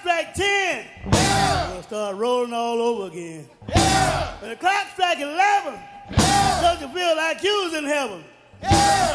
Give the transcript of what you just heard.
strike 10, we'll start rolling all over again. When the clock strike 11, don't you feel like you was in heaven?